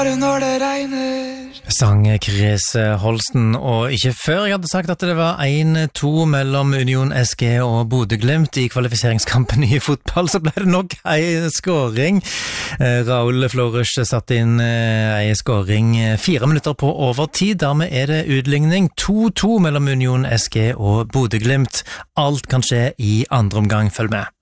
Når det regner. Sang Chris Holsten, og ikke før jeg hadde sagt at det var 1-2 mellom Union SG og Bodø/Glimt i kvalifiseringskampen i fotball, så ble det nok en skåring. Raul Flores satt inn en skåring 4 minutter på overtid, dermed er det utligning 2-2 mellom Union SG og Bodø/Glimt. Alt kan skje i andre omgang, følg med.